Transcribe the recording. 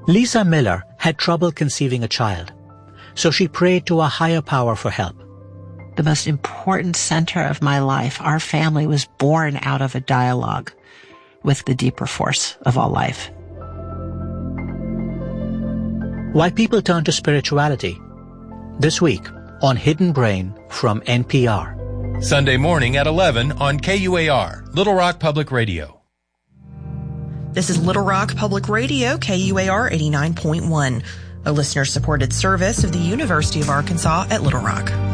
Lisa Miller had trouble conceiving a child, so she prayed to a higher power for help. The most important center of my life, our family, was born out of a dialogue with the deeper force of all life. Why people turn to spirituality. This week on Hidden Brain from NPR. Sunday morning at 11 on KUAR, Little Rock Public Radio. This is Little Rock Public Radio, KUAR 89.1, a listener-supported service of the University of Arkansas at Little Rock.